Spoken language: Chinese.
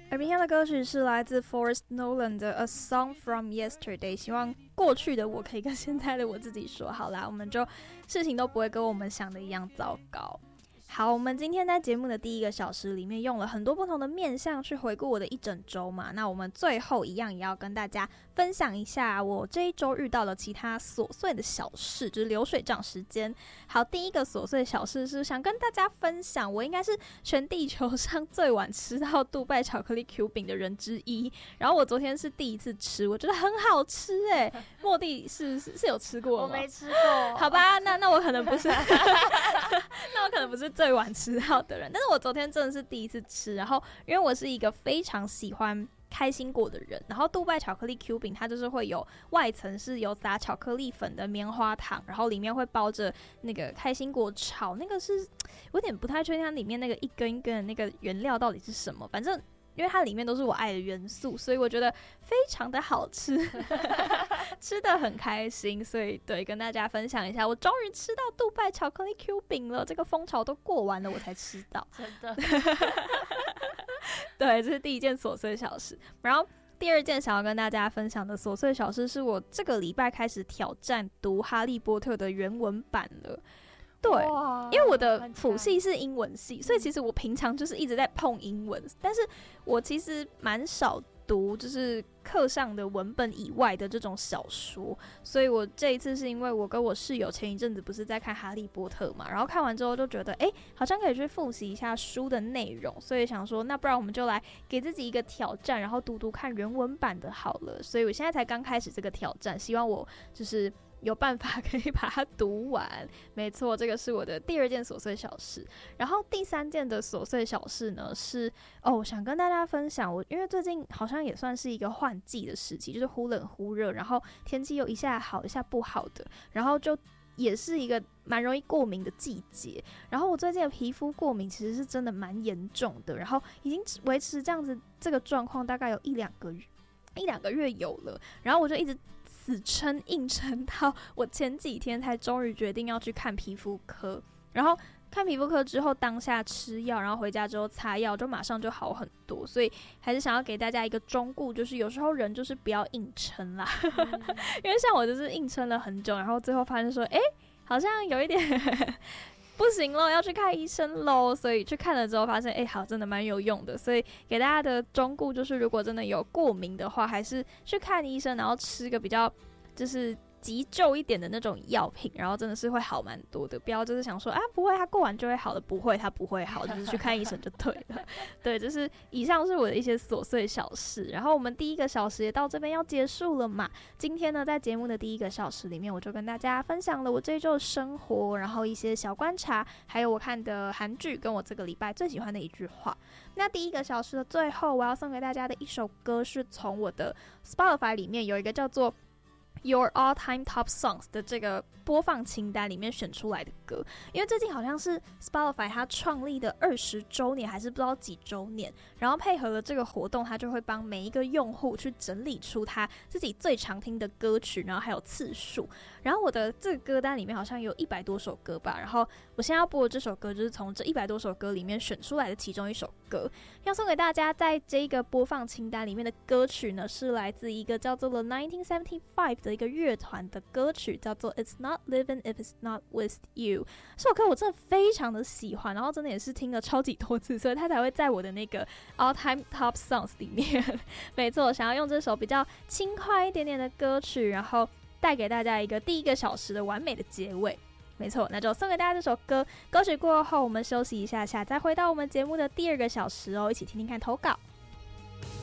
耳边听的歌曲是来自 Forrest Nolan 的 A Song From Yesterday， 希望过去的我可以跟现在的我自己说，好啦，我们就事情都不会跟我们想的一样糟糕。好，我们今天在节目的第一个小时里面用了很多不同的面向去回顾我的一整周嘛，那我们最后一样也要跟大家分享一下我这一周遇到了其他琐碎的小事，就是流水账时间。好，第一个琐碎小事是想跟大家分享，我应该是全地球上最晚吃到杜拜巧克力 Q 饼的人之一，然后我昨天是第一次吃，我觉得很好吃耶。莫蒂是有吃过吗？ 我没吃过。 好吧，那我可能不是那我可能不是最晚吃到的人，但是我昨天真的是第一次吃，然后因为我是一个非常喜欢开心果的人，然后杜拜巧克力 Q 饼它就是会有外层是有撒巧克力粉的棉花糖，然后里面会包着那个开心果炒，那个是我有点不太确定它里面那个一根一根的那个原料到底是什么，反正因为它里面都是我爱的元素，所以我觉得非常的好吃吃得很开心，所以对，跟大家分享一下，我终于吃到杜拜巧克力 Q 饼了，这个风潮都过完了我才吃到真的对，这是第一件琐碎小事。然后第二件想要跟大家分享的琐碎小事是我这个礼拜开始挑战读哈利波特的原文版了。对，因为我的辅系是英文系，所以其实我平常就是一直在碰英文，但是我其实蛮少读就是课上的文本以外的这种小说，所以我这一次是因为我跟我室友前一阵子不是在看哈利波特嘛，然后看完之后就觉得好像可以去复习一下书的内容，所以想说那不然我们就来给自己一个挑战，然后读读看原文版的好了，所以我现在才刚开始这个挑战，希望我就是有办法可以把它读完。没错，这个是我的第二件琐碎小事。然后第三件的琐碎小事呢是想跟大家分享，我因为最近好像也算是一个换季的时期，就是忽冷忽热，然后天气又一下好一下不好的，然后就也是一个蛮容易过敏的季节，然后我最近的皮肤过敏其实是真的蛮严重的，然后已经维持这样子这个状况大概有一两个月有了，然后我就一直死撑硬撑到我前几天才终于决定要去看皮肤科，然后看皮肤科之后当下吃药，然后回家之后擦药就马上就好很多，所以还是想要给大家一个忠告，就是有时候人就是不要硬撑啦因为像我就是硬撑了很久，然后最后发现说好像有一点不行咯，要去看医生咯，所以去看了之后发现好，真的蛮有用的，所以给大家的忠告就是如果真的有过敏的话，还是去看医生，然后吃个比较就是急救一点的那种药品，然后真的是会好蛮多的，不要就是想说不会它过完就会好的，不会它不会好，就是去看医生就对了对，就是以上是我的一些琐碎小事，然后我们第一个小时也到这边要结束了嘛，今天呢在节目的第一个小时里面我就跟大家分享了我这一周的生活，然后一些小观察，还有我看的韩剧跟我这个礼拜最喜欢的一句话。那第一个小时的最后我要送给大家的一首歌是从我的 Spotify 里面有一个叫做Your All-Time Top Songs 的这个播放清单里面选出来的歌，因为最近好像是 Spotify 它创立的20周年还是不知道几周年，然后配合了这个活动，它就会帮每一个用户去整理出他自己最常听的歌曲，然后还有次数，然后我的这个歌单里面好像有100多首歌吧，然后我现在要播的这首歌就是从这100多首歌里面选出来的其中一首歌，要送给大家。在这个播放清单里面的歌曲呢是来自一个叫做 The 1975的一个乐团的歌曲，叫做 It's Not Living If It's Not With You。 这首歌我真的非常的喜欢，然后真的也是听了超级多次，所以它才会在我的那个 All Time Top Songs 里面没错，想要用这首比较轻快一点点的歌曲，然后带给大家一个第一个小时的完美的结尾。没错，那就送给大家这首歌。歌曲过后我们休息一下下，再回到我们节目的第二个小时哦，一起听听看投稿。